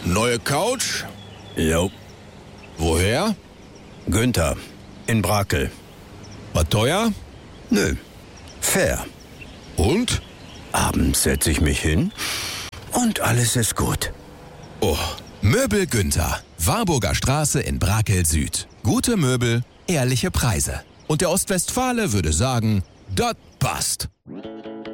Neue Couch? Jo. Woher? Günther. In Brakel. War teuer? Nö. Fair. Und? Abends setze ich mich hin und alles ist gut. Oh. Möbel Günther. Warburger Straße in Brakel Süd. Gute Möbel, ehrliche Preise. Und der Ostwestfale würde sagen, das passt.